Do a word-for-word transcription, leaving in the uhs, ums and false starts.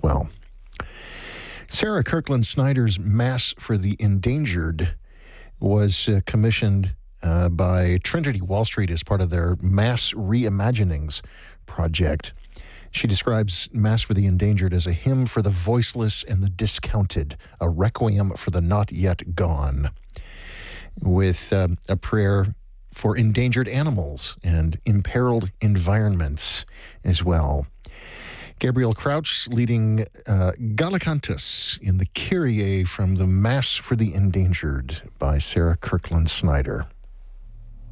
well. Sarah Kirkland Snyder's Mass for the Endangered was uh, commissioned uh, by Trinity Wall Street as part of their Mass Reimaginings project. She describes Mass for the Endangered as a hymn for the voiceless and the discounted, a requiem for the not yet gone, with um, a prayer for endangered animals and imperiled environments as well. Gabriel Crouch leading uh, Gallicantus in the Kyrie from the Mass for the Endangered by Sarah Kirkland Snyder.